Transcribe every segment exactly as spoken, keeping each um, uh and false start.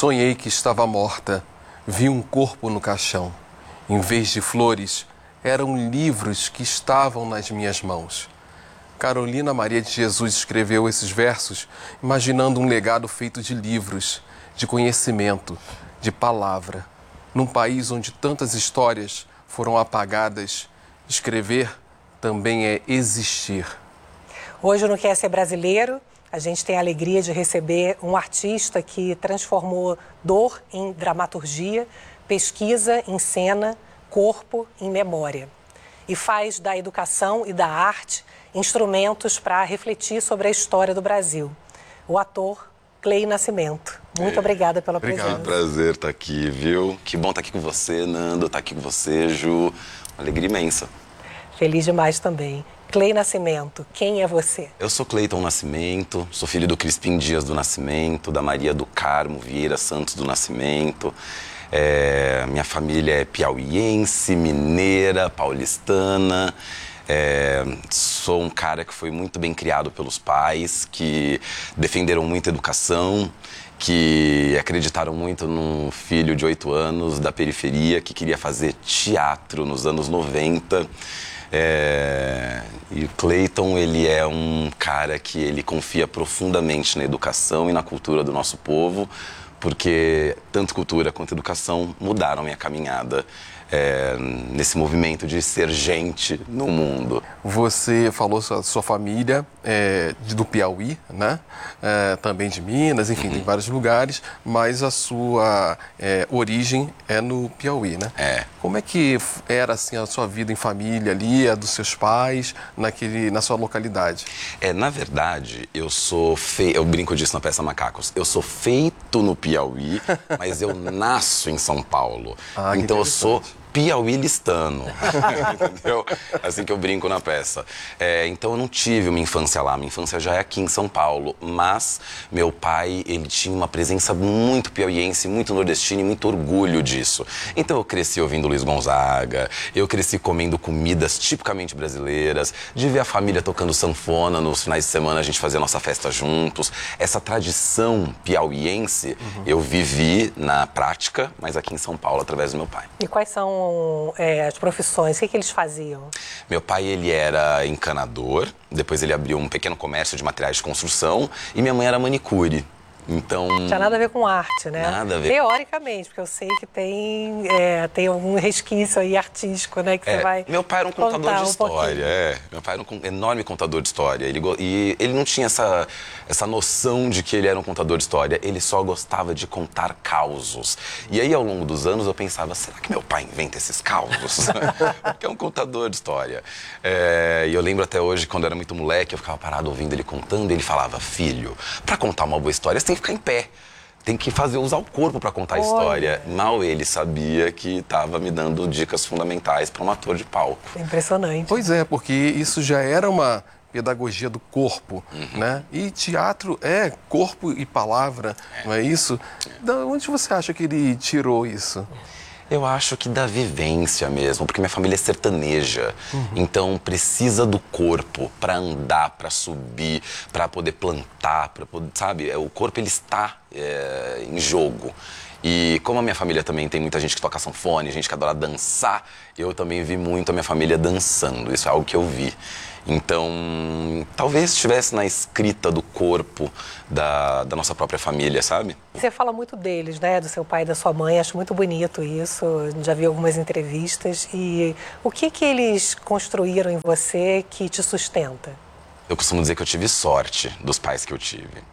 Sonhei que estava morta, vi um corpo no caixão. Em vez de flores, eram livros que estavam nas minhas mãos. Carolina Maria de Jesus escreveu esses versos imaginando um legado feito de livros, de conhecimento, de palavra. Num país onde tantas histórias foram apagadas, escrever também é existir. Hoje no Quer Ser Brasileiro, a gente tem a alegria de receber um artista que transformou dor em dramaturgia, pesquisa em cena, corpo em memória. E faz da educação e da arte instrumentos para refletir sobre a história do Brasil. O ator Clay Nascimento. Muito é. obrigada pela Obrigado. presença. É um prazer estar aqui, viu? Que bom estar aqui com você, Nando, estar aqui com você, Ju. Uma alegria imensa. Feliz demais também. Clay Nascimento, quem é você? Eu sou Cleiton Nascimento, sou filho do Crispim Dias do Nascimento, da Maria do Carmo Vieira Santos do Nascimento. É, minha família é piauiense, mineira, paulistana. É, sou um cara que foi muito bem criado pelos pais, que defenderam muito a educação, que acreditaram muito num filho de oito anos da periferia que queria fazer teatro nos anos noventa. É, e o Cleiton, ele é um cara que ele confia profundamente na educação e na cultura do nosso povo, porque tanto cultura quanto educação mudaram a minha caminhada é, nesse movimento de ser gente no mundo. Você falou sua, sua família é, de, do Piauí, né? É, também de Minas, enfim, uhum. tem vários lugares, mas a sua é, origem é no Piauí, né? É. Como é que era assim, a sua vida em família ali, a dos seus pais, naquele, na sua localidade? É, na verdade, eu sou feito, eu brinco disso na peça Macacos, eu sou feito no Piauí, mas eu nasço em São Paulo. Ah, então eu sou piauilistano, entendeu? Assim que eu brinco na peça. É, então eu não tive uma infância lá, minha infância já é aqui em São Paulo, mas meu pai, ele tinha uma presença muito piauiense, muito nordestina e muito orgulho disso. Então eu cresci ouvindo Luiz Gonzaga, eu cresci comendo comidas tipicamente brasileiras, de ver a família tocando sanfona, nos finais de semana a gente fazia nossa festa juntos. Essa tradição piauiense uhum. eu vivi na prática, mas aqui em São Paulo, através do meu pai. E quais são É, as profissões, o que, que eles faziam? Meu pai, ele era encanador, depois ele abriu um pequeno comércio de materiais de construção e minha mãe era manicure. Então... Não tinha nada a ver com arte, né? Nada a ver. Teoricamente, porque eu sei que tem, é, tem algum resquício aí artístico, né? Que é, você vai Meu pai era um contador de um história, é. Meu pai era um enorme contador de história. Ele, e ele não tinha essa, essa noção de que ele era um contador de história. Ele só gostava de contar causos. E aí, ao longo dos anos, eu pensava, será que meu pai inventa esses causos? Porque é um contador de história. É, e eu lembro até hoje, quando eu era muito moleque, eu ficava parado ouvindo ele contando, e ele falava, filho, pra contar uma boa história, você tem que ficar em pé. Tem que fazer, usar o corpo para contar a história. Mal ele sabia que estava me dando dicas fundamentais para um ator de palco. Impressionante. Pois é, porque isso já era uma pedagogia do corpo, uhum. né? E teatro é corpo e palavra, é. não é isso? É. Da onde você acha que ele tirou isso? Eu acho que da vivência mesmo, porque minha família é sertaneja, uhum. então precisa do corpo para andar, para subir, para poder plantar, para poder, sabe? O corpo, ele está é, em jogo. E como a minha família também tem muita gente que toca sanfone, gente que adora dançar, eu também vi muito a minha família dançando, isso é algo que eu vi. Então, talvez estivesse na escrita do corpo da, da nossa própria família, sabe? Você fala muito deles, né? Do seu pai e da sua mãe, acho muito bonito isso, já vi algumas entrevistas. E o que que eles construíram em você que te sustenta? Eu costumo dizer que eu tive sorte dos pais que eu tive.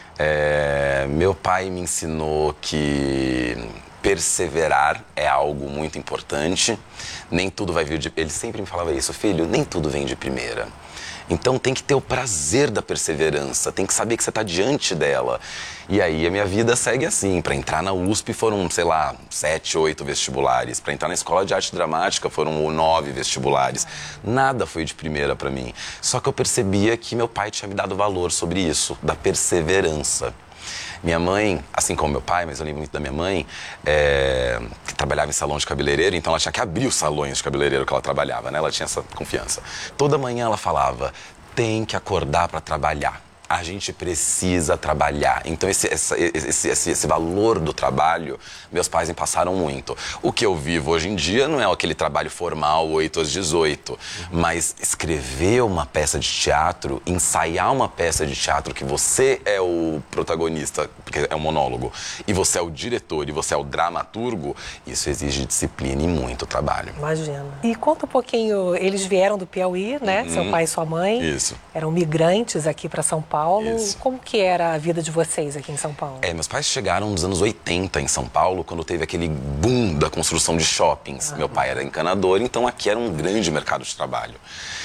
É, meu pai me ensinou que perseverar é algo muito importante. Nem tudo vai vir de... Ele sempre me falava isso, filho, nem tudo vem de primeira. Então tem que ter o prazer da perseverança, tem que saber que você está diante dela. E aí a minha vida segue assim. Para entrar na U S P foram, sei lá, sete, oito vestibulares. Para entrar na Escola de Arte Dramática foram nove vestibulares. Nada foi de primeira para mim. Só que eu percebia que meu pai tinha me dado valor sobre isso, da perseverança. Minha mãe, assim como meu pai, mas eu lembro muito da minha mãe, é, que trabalhava em salão de cabeleireiro, então ela tinha que abrir os salões de cabeleireiro que ela trabalhava, né? Ela tinha essa confiança. Toda manhã ela falava, tem que acordar para trabalhar. A gente precisa trabalhar. Então, esse, essa, esse, esse, esse valor do trabalho, meus pais me passaram muito. O que eu vivo hoje em dia não é aquele trabalho formal, oito às dezoito. Uhum. Mas escrever uma peça de teatro, ensaiar uma peça de teatro que você é o protagonista, porque é um monólogo, e você é o diretor, e você é o dramaturgo, isso exige disciplina e muito trabalho. Imagina. E conta um pouquinho, eles vieram do Piauí, né? Uhum. Seu pai e sua mãe. Isso. Eram migrantes aqui para São Paulo. Isso. Como que era a vida de vocês aqui em São Paulo? É, meus pais chegaram nos anos oitenta em São Paulo, quando teve aquele boom da construção de shoppings. Ah. Meu pai era encanador, então aqui era um grande mercado de trabalho.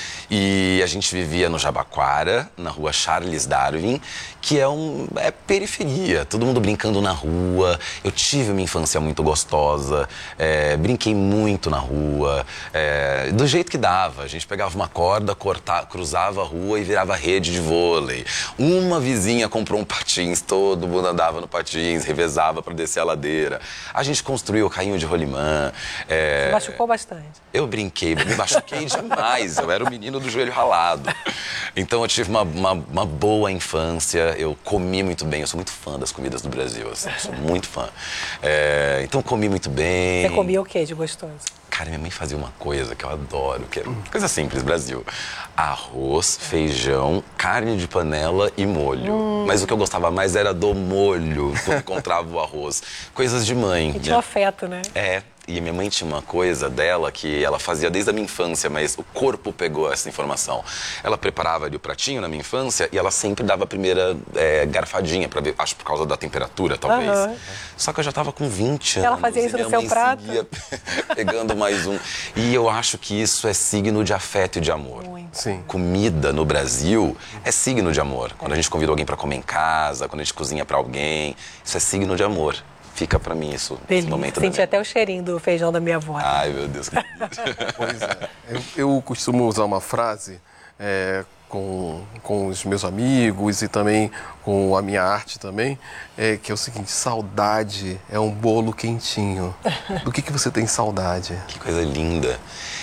E a gente vivia no Jabaquara, na rua Charles Darwin, que é, um, é periferia, todo mundo brincando na rua. Eu tive uma infância muito gostosa, é, brinquei muito na rua, é, do jeito que dava. A gente pegava uma corda, corta, cruzava a rua e virava rede de vôlei. Uma vizinha comprou um patins, todo mundo andava no patins, revezava para descer a ladeira. A gente construiu o carrinho de rolimã. É, Você machucou bastante? Eu brinquei, me machuquei demais, eu era o menino do joelho ralado. Então eu tive uma, uma, uma boa infância, eu comi muito bem, eu sou muito fã das comidas do Brasil, assim, sou muito fã. É, então comi muito bem. Você comia o que de gostoso? Cara, minha mãe fazia uma coisa que eu adoro, que é coisa simples, Brasil. Arroz, feijão, carne de panela e molho. Hum. Mas o que eu gostava mais era do molho, quando encontrava o arroz. Coisas de mãe. E tinha um afeto, né? É. E minha mãe tinha uma coisa dela que ela fazia desde a minha infância, mas o corpo pegou essa informação. Ela preparava ali o pratinho na minha infância e ela sempre dava a primeira é, garfadinha pra ver, acho por causa da temperatura, talvez. Uhum. Só que eu já tava com vinte anos. Ela fazia isso no seu prato? Pegando mais um. E eu acho que isso é signo de afeto e de amor. Muito. Sim. Comida no Brasil é signo de amor. Quando a gente convida alguém pra comer em casa, quando a gente cozinha pra alguém, isso é signo de amor. Fica pra mim isso, esse momento. Senti até o cheirinho do feijão da minha avó. Ai, meu Deus. Pois é. Eu, eu costumo usar uma frase é, com, com os meus amigos e também com a minha arte também, é, que é o seguinte: saudade é um bolo quentinho. Do que, que você tem saudade? Que coisa linda.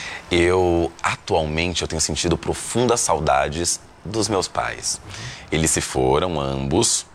Eu, atualmente, eu tenho sentido profundas saudades dos meus pais. Uhum. Eles se foram, ambos,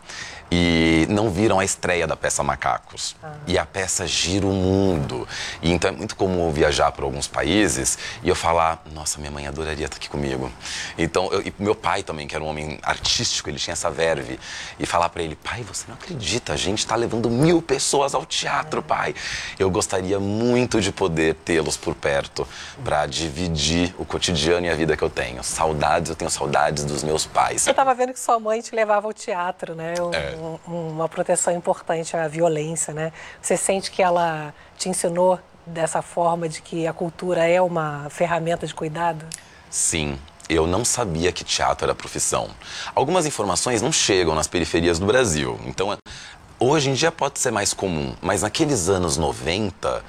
e não viram a estreia da peça Macacos. Ah. E a peça gira o mundo. E então é muito comum eu viajar por alguns países e eu falar: nossa, minha mãe adoraria estar aqui comigo. Então, eu, e meu pai também, que era um homem artístico, ele tinha essa verve. E falar pra ele: pai, você não acredita, a gente tá levando mil pessoas ao teatro, pai. Eu gostaria muito de poder tê-los por perto pra dividir o cotidiano e a vida que eu tenho. Saudades, eu tenho saudades dos meus pais. Eu tava vendo que sua mãe te levava ao teatro, né? Eu, é. Uma proteção importante à violência, né? Você sente que ela te ensinou dessa forma de que a cultura é uma ferramenta de cuidado? Sim. Eu não sabia que teatro era profissão. Algumas informações não chegam nas periferias do Brasil. Então, hoje em dia pode ser mais comum, mas naqueles anos noventa...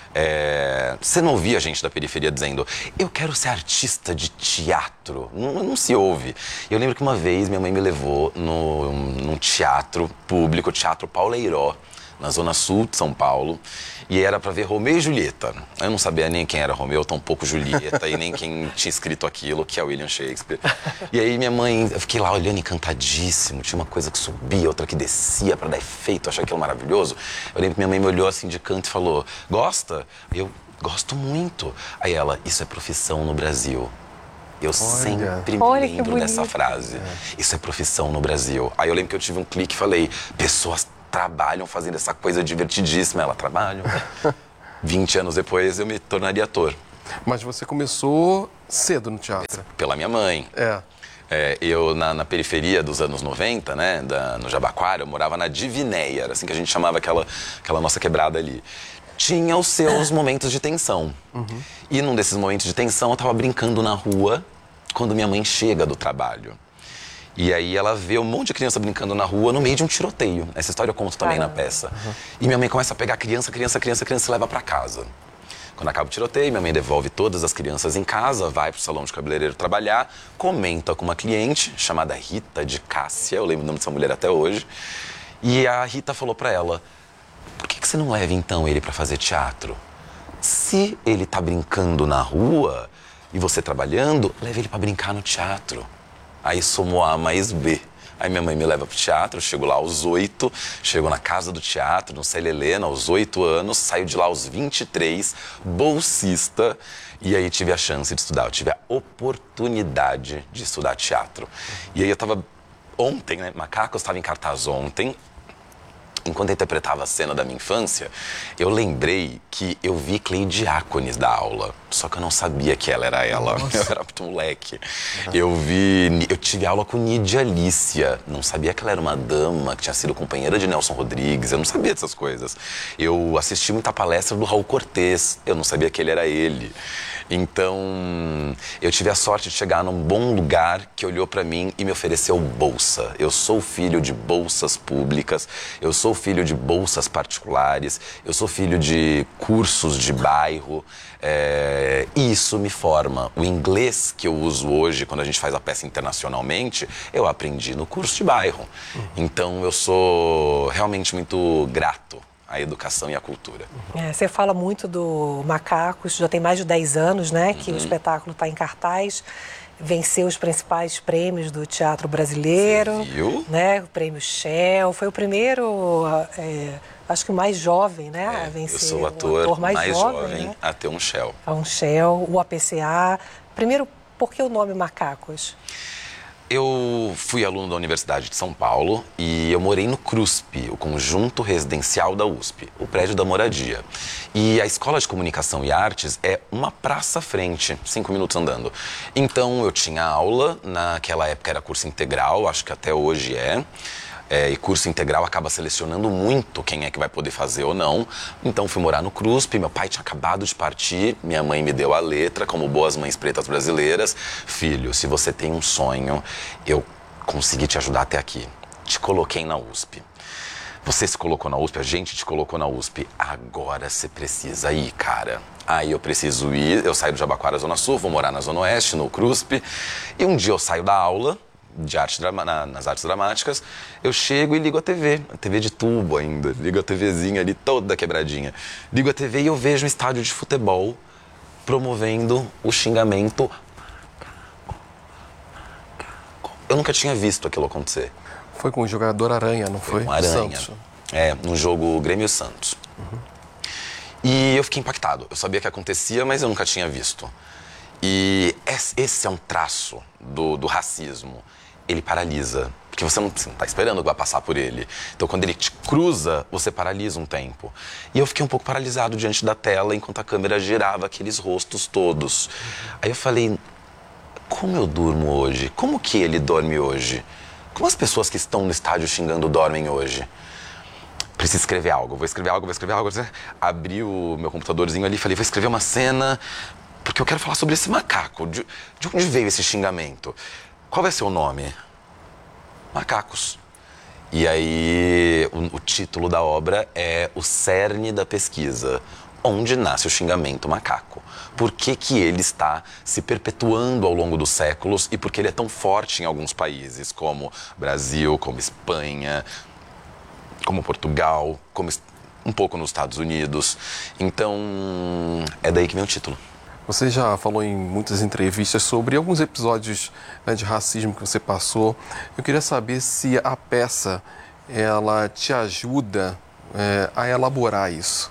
É, você não ouvia gente da periferia dizendo: eu quero ser artista de teatro. Não, não se ouve. Eu lembro que uma vez minha mãe me levou no, num teatro público, Teatro Pauleiró, na zona sul de São Paulo, e era para ver Romeu e Julieta. Eu não sabia nem quem era Romeu, tampouco Julieta, e nem quem tinha escrito aquilo, que é William Shakespeare. E aí minha mãe, eu fiquei lá olhando encantadíssimo, tinha uma coisa que subia, outra que descia para dar efeito, eu achei aquilo maravilhoso. Eu lembro que minha mãe me olhou assim de canto e falou: gosta? Eu, gosto muito. Aí ela: isso é profissão no Brasil. Eu Olha. sempre me Olha, lembro dessa frase. É. Isso é profissão no Brasil. Aí eu lembro que eu tive um clique e falei: pessoas trabalham fazendo essa coisa divertidíssima. Ela trabalha. vinte anos depois eu me tornaria ator. Mas você começou cedo no teatro. Pela minha mãe. É. É, eu, na, na periferia dos anos noventa, né, da, no Jabaquara, eu morava na Divinéia, era assim que a gente chamava aquela, aquela nossa quebrada ali. Tinha os seus momentos de tensão. Uhum. E num desses momentos de tensão, eu tava brincando na rua quando minha mãe chega do trabalho. E aí ela vê um monte de criança brincando na rua no meio de um tiroteio. Essa história eu conto também ah, na peça. Uhum. E minha mãe começa a pegar criança, criança, criança, criança e leva pra casa. Quando acaba o tiroteio, minha mãe devolve todas as crianças em casa, vai pro salão de cabeleireiro trabalhar, comenta com uma cliente chamada Rita de Cássia, eu lembro o nome dessa mulher até hoje. E a Rita falou pra ela: por que que você não leva então ele pra fazer teatro? Se ele tá brincando na rua e você trabalhando, leva ele pra brincar no teatro. Aí somou A mais B. Aí minha mãe me leva pro teatro, eu chego lá aos oito, chego na casa do teatro, no Célia Helena, aos oito anos, saio de lá aos vinte e três, bolsista, e aí tive a chance de estudar, eu tive a oportunidade de estudar teatro. E aí eu tava ontem, né, Macacos estava em cartaz ontem. Enquanto eu interpretava a cena da minha infância, eu lembrei que eu vi Cleide Diáconis da aula, só que eu não sabia que ela era ela. Nossa. Eu era muito moleque. Uhum. Eu vi, eu tive aula com Nidia Alicia, não sabia que ela era uma dama, que tinha sido companheira de Nelson Rodrigues, eu não sabia dessas coisas. Eu assisti muita palestra do Raul Cortez, eu não sabia que ele era ele. Então, eu tive a sorte de chegar num bom lugar que olhou pra mim e me ofereceu bolsa. Eu sou filho de bolsas públicas, eu sou filho de bolsas particulares, eu sou filho de cursos de bairro, é, e isso me forma. O inglês que eu uso hoje, quando a gente faz a peça internacionalmente, eu aprendi no curso de bairro. Então, eu sou realmente muito grato à educação e à cultura. É, você fala muito do Macacos, já tem mais de dez anos, né, que uhum. o espetáculo está em cartaz, venceu os principais prêmios do teatro brasileiro, Você viu? Né, o prêmio Shell, foi o primeiro, é, acho que o mais jovem, né, é, a vencer. Eu sou o ator, o ator mais, mais jovem, jovem né, a ter um Shell. A um Shell, o A P C A. Primeiro, por que o nome Macacos? Eu fui aluno da Universidade de São Paulo e eu morei no CRUSP, o Conjunto Residencial da U S P, o prédio da moradia. E a Escola de Comunicação e Artes é uma praça à frente, cinco minutos andando. Então eu tinha aula, naquela época era curso integral, acho que até hoje é. É, e curso integral acaba selecionando muito quem é que vai poder fazer ou não. Então fui morar no CRUSP, meu pai tinha acabado de partir, minha mãe me deu a letra, como boas mães pretas brasileiras. Filho, se você tem um sonho, eu consegui te ajudar até aqui. Te coloquei na U S P. Você se colocou na U S P, a gente te colocou na U S P. Agora você precisa ir, cara. Aí eu preciso ir, eu saio do Jabaquara, Zona Sul, vou morar na Zona Oeste, no CRUSP. E um dia eu saio da aula de arte, na, nas artes dramáticas, eu chego e ligo a T V, a T V de tubo ainda, ligo a TVzinha ali toda quebradinha. Ligo a T V e eu vejo um estádio de futebol promovendo o xingamento. Eu nunca tinha visto aquilo acontecer. Foi com o jogador Aranha, não foi? foi? Um Aranha. Santos. É, no jogo Grêmio Santos. Uhum. E eu fiquei impactado. Eu sabia que acontecia, mas eu nunca tinha visto. E esse é um traço do, do racismo. Ele paralisa, porque você não está esperando que vai passar por ele. Então, quando ele te cruza, você paralisa um tempo. E eu fiquei um pouco paralisado diante da tela, enquanto a câmera girava aqueles rostos todos. Aí eu falei, como eu durmo hoje? Como que ele dorme hoje? Como as pessoas que estão no estádio xingando dormem hoje? Preciso escrever algo, vou escrever algo, vou escrever algo. Abri o meu computadorzinho ali e falei, vou escrever uma cena, porque eu quero falar sobre esse macaco. De, de onde veio esse xingamento? Qual vai ser o nome? Macacos. E aí, o, o título da obra é O Cerne da Pesquisa. Onde nasce o xingamento macaco? Por que que ele está se perpetuando ao longo dos séculos e por que ele é tão forte em alguns países, como Brasil, como Espanha, como Portugal, como um pouco nos Estados Unidos. Então, é daí que vem o título. Você já falou em muitas entrevistas sobre alguns episódios, né, de racismo que você passou. Eu queria saber se a peça ela te ajuda é, a elaborar isso.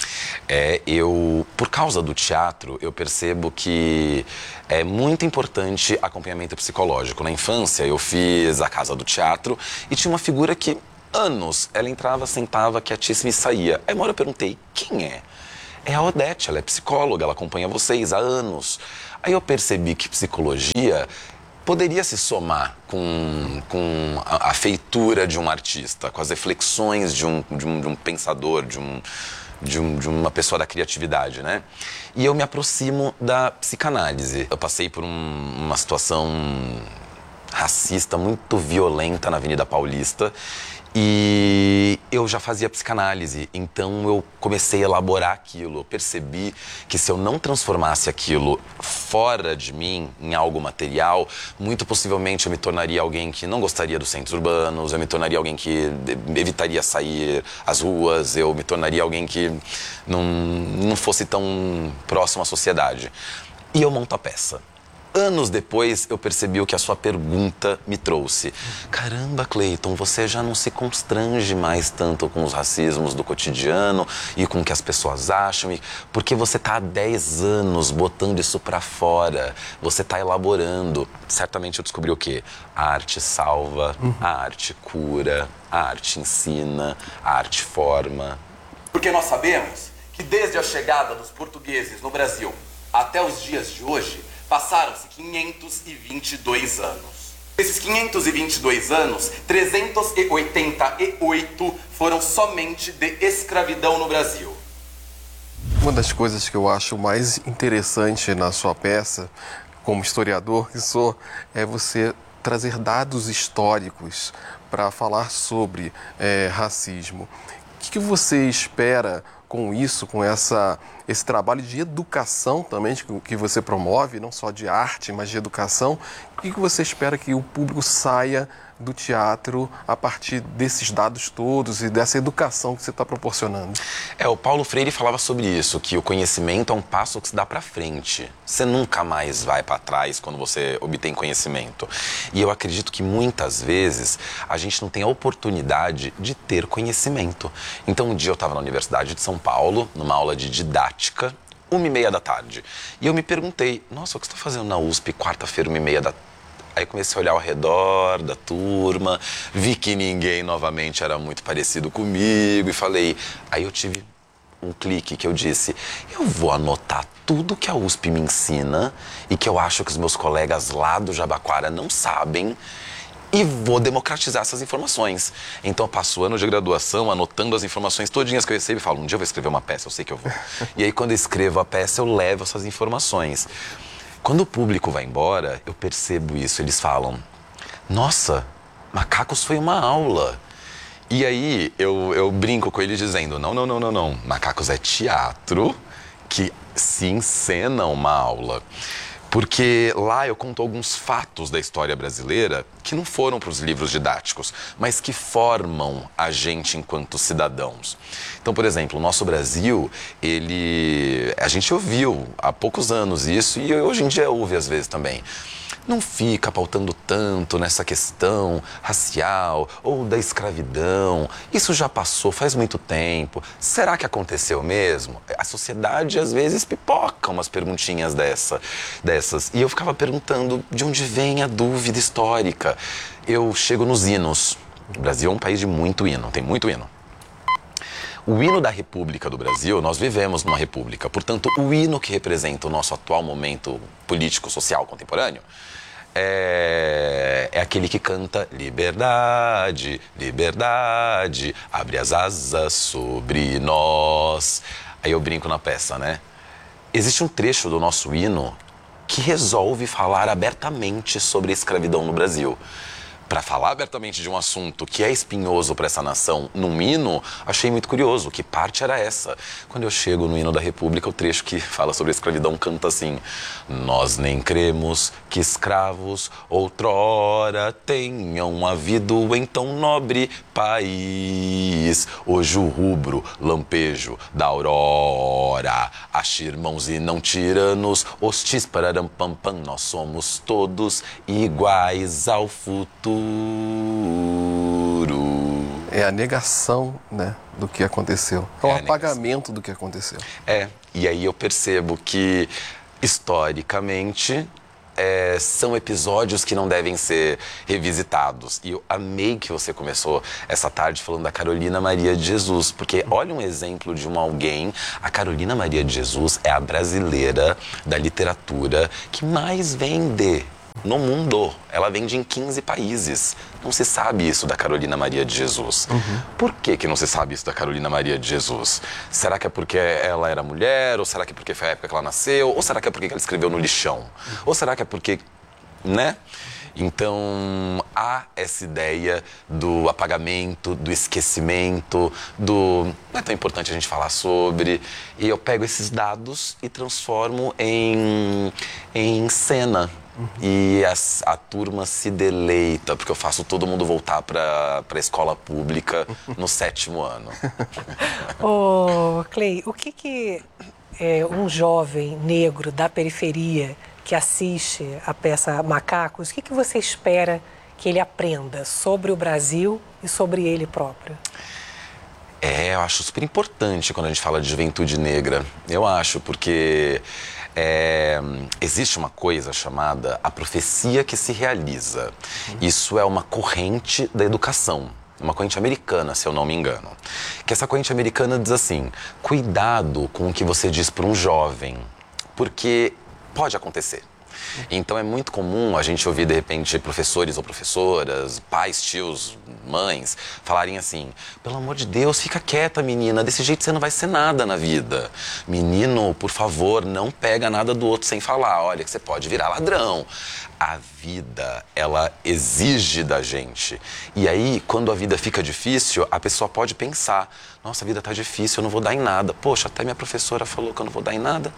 É, eu, por causa do teatro, eu percebo que é muito importante acompanhamento psicológico. Na infância, eu fiz a Casa do Teatro e tinha uma figura que, anos, ela entrava, sentava, quietíssima e saía. Aí uma hora eu perguntei, quem é? É a Odete, ela é psicóloga, ela acompanha vocês há anos. Aí eu percebi que psicologia poderia se somar com, com a, a feitura de um artista, com as reflexões de um, de um, de um pensador, de, um, de, um, de uma pessoa da criatividade, né? E eu me aproximo da psicanálise. Eu passei por um, uma situação racista muito violenta na Avenida Paulista e eu já fazia psicanálise, então eu comecei a elaborar aquilo. Eu percebi que se eu não transformasse aquilo fora de mim, em algo material, muito possivelmente eu me tornaria alguém que não gostaria dos centros urbanos, eu me tornaria alguém que evitaria sair às ruas, eu me tornaria alguém que não, não fosse tão próximo à sociedade. E eu monto a peça. Anos depois, eu percebi o que a sua pergunta me trouxe. Caramba, Cleiton, você já não se constrange mais tanto com os racismos do cotidiano e com o que as pessoas acham, e... porque você está há dez anos botando isso para fora, você está elaborando. Certamente eu descobri o quê? A arte salva, uhum. a arte cura, a arte ensina, a arte forma. Porque nós sabemos que desde a chegada dos portugueses no Brasil até os dias de hoje, passaram-se quinhentos e vinte e dois anos. Desses quinhentos e vinte e dois anos, trezentos e oitenta e oito foram somente de escravidão no Brasil. Uma das coisas que eu acho mais interessante na sua peça, como historiador que sou, é você trazer dados históricos para falar sobre é, racismo. O que, que você espera com isso, com essa, esse trabalho de educação também que, que você promove, não só de arte, mas de educação? O que, que você espera que o público saia do teatro a partir desses dados todos e dessa educação que você está proporcionando? É, o Paulo Freire falava sobre isso, que o conhecimento é um passo que se dá para frente. Você nunca mais vai para trás quando você obtém conhecimento. E eu acredito que muitas vezes a gente não tem a oportunidade de ter conhecimento. Então um dia eu estava na Universidade de São Paulo, numa aula de didática, uma e meia da tarde. E eu me perguntei, nossa, o que você está fazendo na U S P quarta-feira, uma e meia da tarde? Aí comecei a olhar ao redor da turma, vi que ninguém novamente era muito parecido comigo e falei... Aí eu tive um clique que eu disse, eu vou anotar tudo que a U S P me ensina e que eu acho que os meus colegas lá do Jabaquara não sabem e vou democratizar essas informações. Então eu passo o ano de graduação anotando as informações todinhas que eu recebo e falo, um dia eu vou escrever uma peça, eu sei que eu vou. E aí quando eu escrevo a peça eu levo essas informações. Quando o público vai embora, eu percebo isso. Eles falam, nossa, Macacos foi uma aula. E aí eu, eu brinco com eles dizendo, não, não, não, não, não. Macacos é teatro que se encena uma aula. Porque lá eu conto alguns fatos da história brasileira que não foram para os livros didáticos, mas que formam a gente enquanto cidadãos. Então, por exemplo, o nosso Brasil, ele... a gente ouviu há poucos anos isso e hoje em dia ouve às vezes também. Não fica pautando tanto nessa questão racial ou da escravidão. Isso já passou faz muito tempo. Será que aconteceu mesmo? A sociedade às vezes pipoca umas perguntinhas dessa, dessas. E eu ficava perguntando de onde vem a dúvida histórica. Eu chego nos hinos. O Brasil é um país de muito hino, tem muito hino. O hino da República do Brasil, nós vivemos numa república. Portanto, o hino que representa o nosso atual momento político-social contemporâneo é, é aquele que canta liberdade, liberdade, abre as asas sobre nós. Aí eu brinco na peça, né? Existe um trecho do nosso hino que resolve falar abertamente sobre a escravidão no Brasil. Para falar abertamente de um assunto que é espinhoso para essa nação num hino, achei muito curioso. Que parte era essa? Quando eu chego no hino da República, o trecho que fala sobre a escravidão canta assim: nós nem cremos que escravos outrora tenham havido em tão nobre país. Hoje o rubro, lampejo da aurora, ache irmãos e não tiranos, hostis pararam pam pam, nós somos todos iguais ao futuro. É a negação, né, do que aconteceu. É o é apagamento do que aconteceu. É, e aí eu percebo que, historicamente, é, são episódios que não devem ser revisitados. E eu amei que você começou essa tarde falando da Carolina Maria de Jesus, porque olha um exemplo de um alguém. A Carolina Maria de Jesus é a brasileira da literatura que mais vende no mundo. Ela vende em quinze países. Não se sabe isso da Carolina Maria de Jesus. Uhum. Por que que não se sabe isso da Carolina Maria de Jesus? Será que é porque ela era mulher? Ou será que é porque foi a época que ela nasceu? Ou será que é porque ela escreveu no lixão? Uhum. Ou será que é porque... né? Então, há essa ideia do apagamento, do esquecimento, do... não é tão importante a gente falar sobre. E eu pego esses dados e transformo em, em cena. Uhum. E a, a turma se deleita, porque eu faço todo mundo voltar para a escola pública no sétimo ano. Ô, Clay, o que que é, um jovem negro da periferia que assiste a peça Macacos, o que, que você espera que ele aprenda sobre o Brasil e sobre ele próprio? É, eu acho super importante quando a gente fala de juventude negra. Eu acho, porque é, existe uma coisa chamada a profecia que se realiza. Isso é uma corrente da educação, uma corrente americana, se eu não me engano. Que essa corrente americana diz assim: cuidado com o que você diz para um jovem, porque pode acontecer. Então é muito comum a gente ouvir, de repente, professores ou professoras, pais, tios, mães, falarem assim: pelo amor de Deus, fica quieta, menina, desse jeito você não vai ser nada na vida. Menino, por favor, não pega nada do outro sem falar, olha que você pode virar ladrão. A vida, ela exige da gente. E aí, quando a vida fica difícil, a pessoa pode pensar: nossa, a vida tá difícil, eu não vou dar em nada. Poxa, até minha professora falou que eu não vou dar em nada.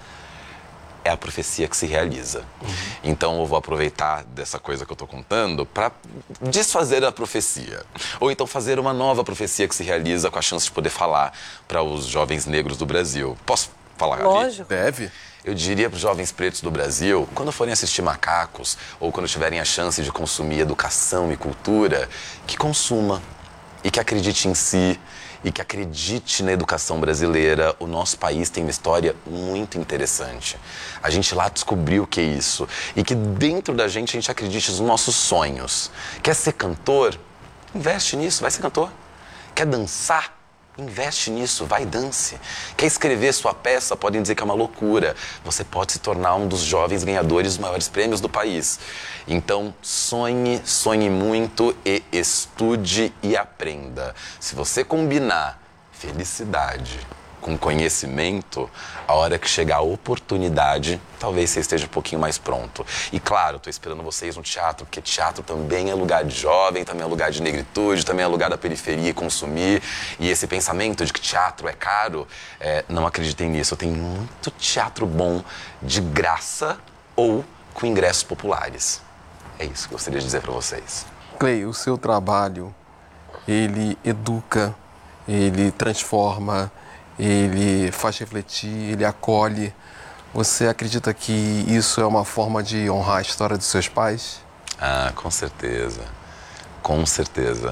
É a profecia que se realiza. Uhum. Então eu vou aproveitar dessa coisa que eu estou contando para desfazer a profecia. Ou então fazer uma nova profecia que se realiza com a chance de poder falar para os jovens negros do Brasil. Posso falar, Gabi? Lógico. Deve. Eu diria para os jovens pretos do Brasil, quando forem assistir Macacos, ou quando tiverem a chance de consumir educação e cultura, que consuma e que acredite em si, e que acredite na educação brasileira. O nosso país tem uma história muito interessante. A gente lá descobriu o que é isso. E que dentro da gente, a gente acredite nos nossos sonhos. Quer ser cantor? Investe nisso, vai ser cantor. Quer dançar? Investe nisso, vai e dance. Quer escrever sua peça? Podem dizer que é uma loucura. Você pode se tornar um dos jovens ganhadores dos maiores prêmios do país. Então, sonhe, sonhe muito e estude e aprenda. Se você combinar felicidade com conhecimento, a hora que chegar a oportunidade, talvez você esteja um pouquinho mais pronto. E claro, estou esperando vocês no teatro, porque teatro também é lugar de jovem, também é lugar de negritude, também é lugar da periferia consumir. E esse pensamento de que teatro é caro, é, não acreditem nisso. Tem muito teatro bom de graça ou com ingressos populares. É isso que eu gostaria de dizer para vocês. Clay, o seu trabalho, ele educa, ele transforma, ele faz refletir, ele acolhe. Você acredita que isso é uma forma de honrar a história dos seus pais? Ah, com certeza. Com certeza.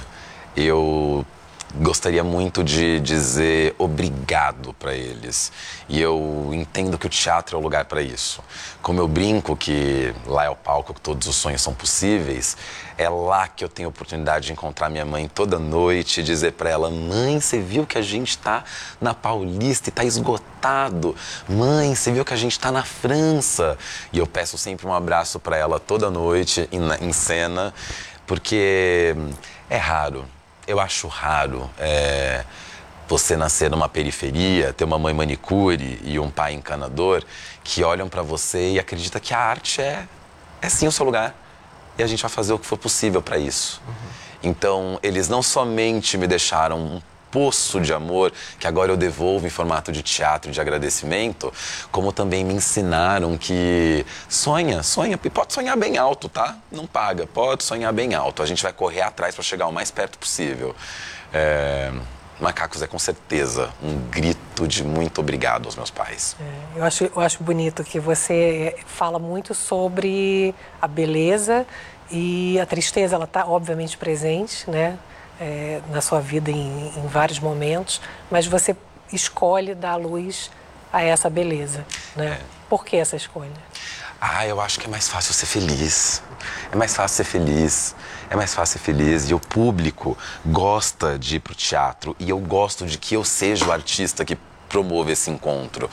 Eu gostaria muito de dizer obrigado para eles. E eu entendo que o teatro é o lugar para isso. Como eu brinco que lá é o palco que todos os sonhos são possíveis, é lá que eu tenho a oportunidade de encontrar minha mãe toda noite e dizer para ela: mãe, você viu que a gente tá na Paulista e tá esgotado? Mãe, você viu que a gente tá na França? E eu peço sempre um abraço para ela toda noite em, em cena, porque é raro. Eu acho raro é, você nascer numa periferia, ter uma mãe manicure e um pai encanador que olham pra você e acreditam que a arte é, é sim o seu lugar. E a gente vai fazer o que for possível pra isso. Uhum. Então, eles não somente me deixaram um poço de amor, que agora eu devolvo em formato de teatro e de agradecimento, como também me ensinaram que sonha, sonha, e pode sonhar bem alto, tá? Não paga, pode sonhar bem alto. A gente vai correr atrás para chegar o mais perto possível. É... Macacos é com certeza um grito de muito obrigado aos meus pais. É, eu acho, eu acho bonito que você fala muito sobre a beleza e a tristeza, ela está obviamente presente, né? É, na sua vida em, em vários momentos, mas você escolhe dar luz a essa beleza, né? É. Por que essa escolha? Ah, eu acho que é mais fácil ser feliz. É mais fácil ser feliz. É mais fácil ser feliz. E o público gosta de ir pro teatro. E eu gosto de que eu seja o artista que promove esse encontro.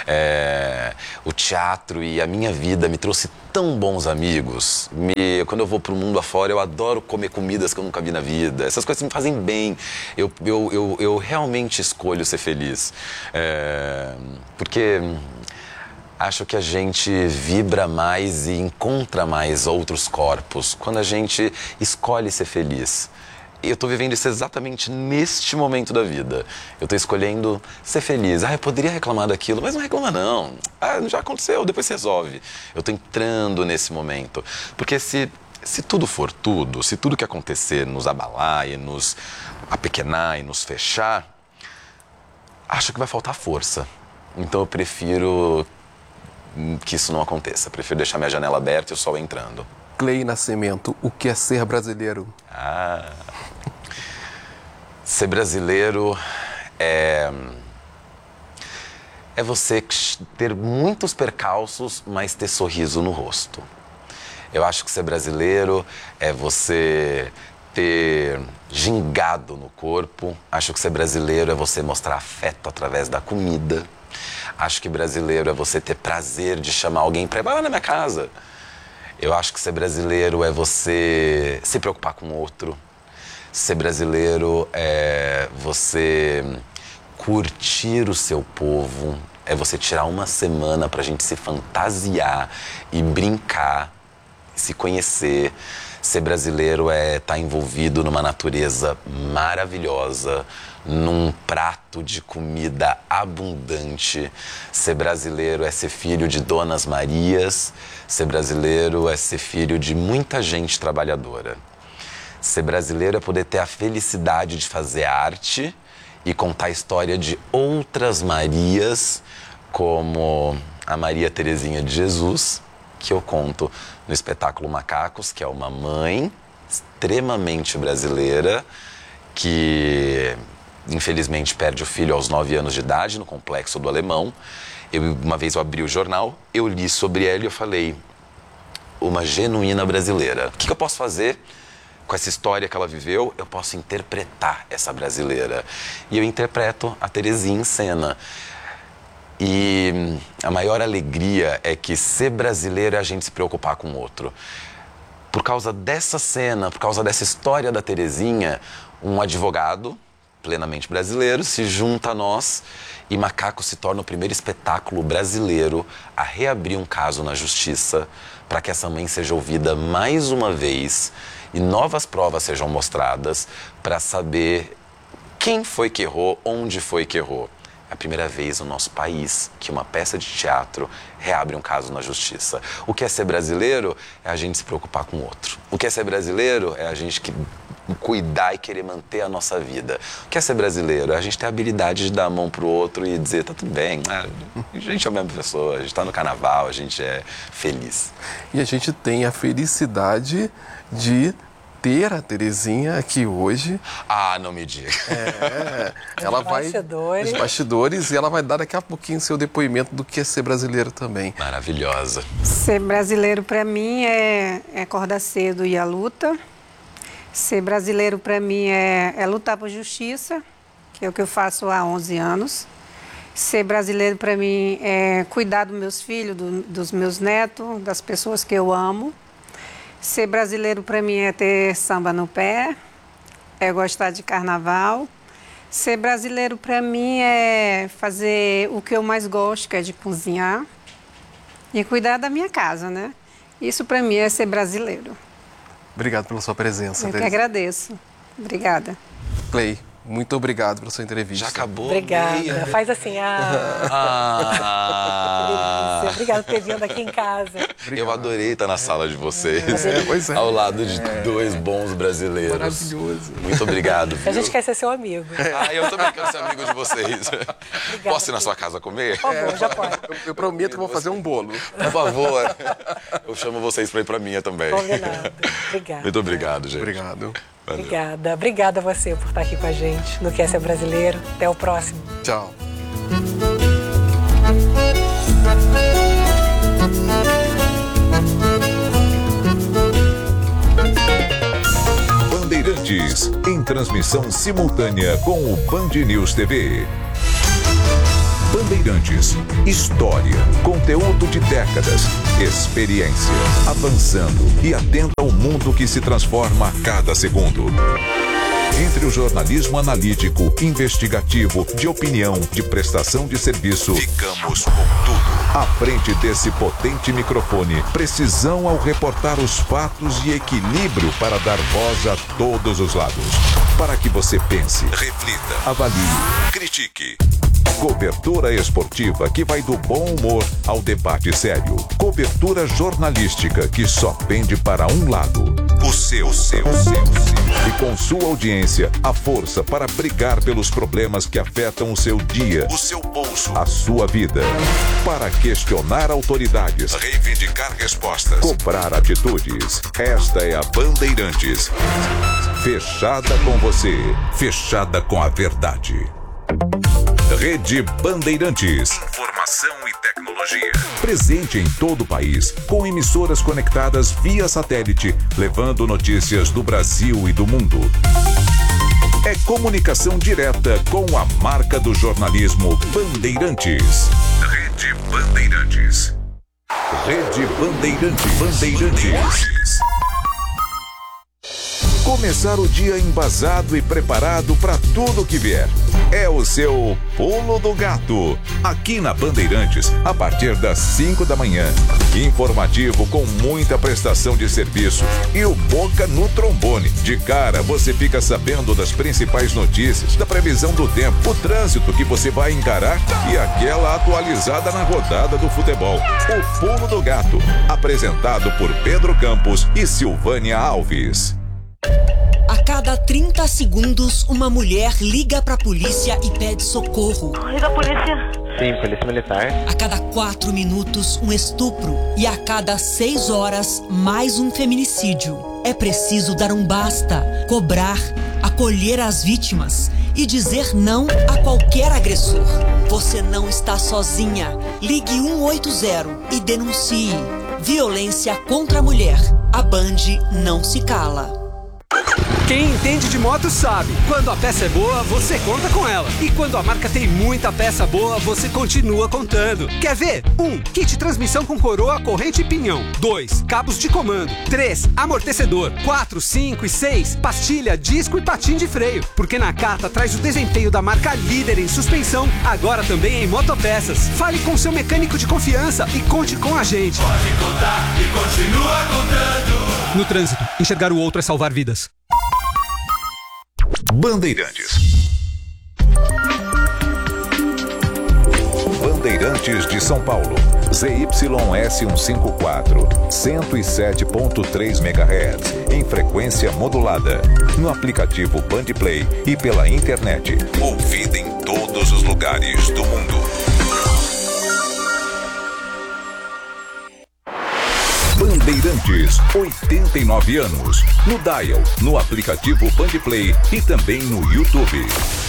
É, o teatro e a minha vida me trouxe tão bons amigos. Me, quando eu vou pro mundo afora, eu adoro comer comidas que eu nunca vi na vida. Essas coisas me fazem bem. Eu, eu, eu, eu realmente escolho ser feliz. É, porque acho que a gente vibra mais e encontra mais outros corpos quando a gente escolhe ser feliz. Eu estou vivendo isso exatamente neste momento da vida. Eu estou escolhendo ser feliz. Ah, eu poderia reclamar daquilo, mas não reclama não. Ah, já aconteceu, depois se resolve. Eu estou entrando nesse momento. Porque se, se tudo for tudo, se tudo que acontecer nos abalar e nos apequenar e nos fechar, acho que vai faltar força. Então eu prefiro que isso não aconteça. Prefiro deixar minha janela aberta e o sol entrando. Clay Nascimento, o que é ser brasileiro? Ah, ser brasileiro é... é você ter muitos percalços, mas ter sorriso no rosto. Eu acho que ser brasileiro é você ter gingado no corpo. Acho que ser brasileiro é você mostrar afeto através da comida. Acho que brasileiro é você ter prazer de chamar alguém para ir lá na minha casa. Eu acho que ser brasileiro é você se preocupar com o outro. Ser brasileiro é você curtir o seu povo. É você tirar uma semana pra gente se fantasiar e brincar, se conhecer. Ser brasileiro é estar envolvido numa natureza maravilhosa, num prato de comida abundante. Ser brasileiro é ser filho de Donas Marias. Ser brasileiro é ser filho de muita gente trabalhadora. Ser brasileiro é poder ter a felicidade de fazer arte e contar a história de outras Marias, como a Maria Terezinha de Jesus, que eu conto no espetáculo Macacos, que é uma mãe extremamente brasileira que infelizmente perde o filho aos nove anos de idade no Complexo do Alemão. Eu, uma vez eu abri o jornal, eu li sobre ela e eu falei, uma genuína brasileira. O que, que eu posso fazer com essa história que ela viveu? Eu posso interpretar essa brasileira. E eu interpreto a Terezinha em cena. E a maior alegria é que ser brasileiro é a gente se preocupar com o outro. Por causa dessa cena, por causa dessa história da Terezinha, um advogado plenamente brasileiro se junta a nós e Macaco se torna o primeiro espetáculo brasileiro a reabrir um caso na justiça para que essa mãe seja ouvida mais uma vez e novas provas sejam mostradas para saber quem foi que errou, onde foi que errou. É a primeira vez no nosso país que uma peça de teatro reabre um caso na justiça. O que é ser brasileiro é a gente se preocupar com o outro. O que é ser brasileiro é a gente que cuidar e querer manter a nossa vida. O que é ser brasileiro? É a gente ter a habilidade de dar a mão pro outro e dizer, tá tudo bem, a gente é a mesma pessoa, a gente tá no carnaval, a gente é feliz. E a gente tem a felicidade de ter a Terezinha aqui hoje. Ah, não me diga. É, ela Os vai... bastidores. Os bastidores. E ela vai dar daqui a pouquinho seu depoimento do que é ser brasileiro também. Maravilhosa. Ser brasileiro para mim é, é acordar cedo e ir à luta. Ser brasileiro para mim é, é lutar por justiça, que é o que eu faço há onze anos. Ser brasileiro para mim é cuidar dos meus filhos, do, dos meus netos, das pessoas que eu amo. Ser brasileiro para mim é ter samba no pé, é gostar de carnaval. Ser brasileiro para mim é fazer o que eu mais gosto, que é de cozinhar e cuidar da minha casa, né? Isso para mim é ser brasileiro. Obrigado pela sua presença, Eu que Terezinha. agradeço. Obrigada. Clay, muito obrigado pela sua entrevista. Já acabou? Obrigada. Meia. Faz assim, ah, Ah, delícia. Obrigada por ter vindo aqui em casa. eu adorei estar na sala de vocês, É, pois é. ao lado de dois bons brasileiros. Maravilhoso. Muito obrigado, A viu? gente quer ser seu amigo. Ah, eu também quero ser amigo de vocês. Posso ir na sua casa comer? Por favor, já pode. Eu, eu prometo que vou fazer um bolo. Por favor. Eu chamo vocês para ir para minha também. Combinado. Obrigada. Muito obrigado, gente. Obrigado. Valeu. Obrigada. Obrigada a você por estar aqui com a gente no Quer Ser Brasileiro. Até o próximo. Tchau. Bandeirantes, em transmissão simultânea com o Band News T V. Bandeirantes, história, conteúdo de décadas, experiência, avançando e atenta ao mundo que se transforma a cada segundo. Entre o jornalismo analítico, investigativo, de opinião, de prestação de serviço, ficamos com tudo. À frente desse potente microfone, precisão ao reportar os fatos e equilíbrio para dar voz a todos os lados. Para que você pense, reflita, avalie, critique. Cobertura esportiva que vai do bom humor ao debate sério. Cobertura jornalística que só pende para um lado. O seu, o seu, o seu, o seu. E com sua audiência, a força para brigar pelos problemas que afetam o seu dia, o seu bolso, a sua vida. Para questionar autoridades, reivindicar respostas, cobrar atitudes. Esta é a Bandeirantes. Fechada com você, fechada com a verdade. Rede Bandeirantes. Informação e tecnologia. Presente em todo o país, com emissoras conectadas via satélite, levando notícias do Brasil e do mundo. É comunicação direta com a marca do jornalismo Bandeirantes. Rede Bandeirantes. Rede Bandeirantes. Bandeirantes. Começar o dia embasado e preparado para tudo que vier. É o seu Pulo do Gato. Aqui na Bandeirantes, a partir das cinco da manhã. Informativo com muita prestação de serviço. E o Boca no trombone. De cara, você fica sabendo das principais notícias, da previsão do tempo, o trânsito que você vai encarar e aquela atualizada na rodada do futebol. O Pulo do Gato. Apresentado por Pedro Campos e Silvânia Alves. A cada trinta segundos, uma mulher liga pra polícia e pede socorro. Liga a polícia. Sim, polícia militar. A cada quatro minutos, um estupro. E a cada seis horas, mais um feminicídio. É preciso dar um basta, cobrar, acolher as vítimas e dizer não a qualquer agressor. Você não está sozinha. Ligue um oito zero e denuncie. Violência contra a mulher. A Band não se cala. Quem entende de moto sabe, quando a peça é boa, você conta com ela. E quando a marca tem muita peça boa, você continua contando. Quer ver? um. Kit transmissão com coroa, corrente e pinhão. dois. Cabos de comando. três. Amortecedor. quatro, cinco e seis. Pastilha, disco e patim de freio. Porque Nakata traz o desempenho da marca líder em suspensão, agora também em motopeças. Fale com seu mecânico de confiança e conte com a gente. Pode contar e continua contando. No trânsito, enxergar o outro é salvar vidas. Bandeirantes. Bandeirantes de São Paulo. Z Y S cento e cinquenta e quatro, cento e sete ponto três megahertz, em frequência modulada. No aplicativo Bandplay e pela internet. Ouvida em todos os lugares do mundo. Bandeirantes, oitenta e nove anos. No Dial, no aplicativo Bandplay e também no YouTube.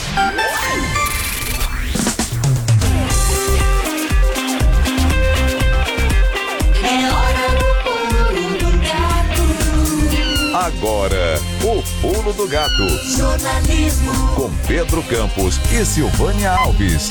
É hora do Pulo do Gato. Agora, o Pulo do Gato. Jornalismo com Pedro Campos e Silvânia Alves.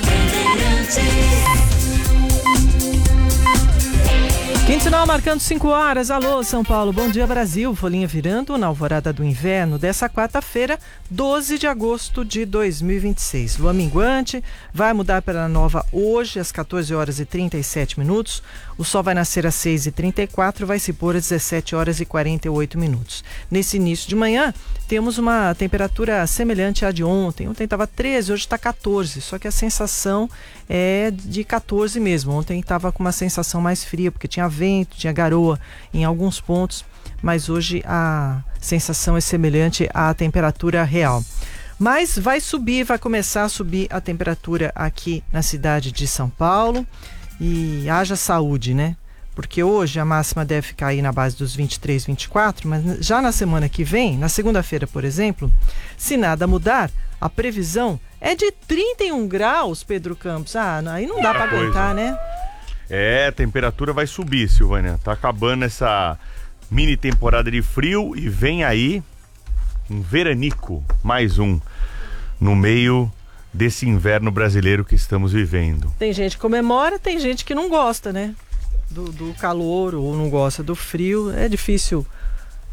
Quinzenal marcando cinco horas. Alô, São Paulo. Bom dia, Brasil. Folhinha virando na alvorada do inverno dessa quarta-feira, doze de agosto de dois mil e vinte e seis. Lua minguante vai mudar para a nova hoje às quatorze horas e trinta e sete minutos. O sol vai nascer às seis e trinta e quatro, vai se pôr às dezessete horas e quarenta e oito minutos. Nesse início de manhã, temos uma temperatura semelhante à de ontem. Ontem estava treze, hoje está quatorze, só que a sensação é de quatorze mesmo. Ontem estava com uma sensação mais fria, porque tinha vento, tinha garoa em alguns pontos, mas hoje a sensação é semelhante à temperatura real. Mas vai subir, vai começar a subir a temperatura aqui na cidade de São Paulo, e haja saúde, né? Porque hoje a máxima deve ficar aí na base dos vinte e três, vinte e quatro, mas já na semana que vem, na segunda-feira, por exemplo, se nada mudar, a previsão é de trinta e um graus, Pedro Campos. Ah, aí não dá para aguentar, né? É, a temperatura vai subir, Silvânia. Tá acabando essa mini temporada de frio e vem aí um veranico, mais um, no meio desse inverno brasileiro que estamos vivendo. Tem gente que comemora, tem gente que não gosta, né? Do, do calor ou não gosta do frio. É difícil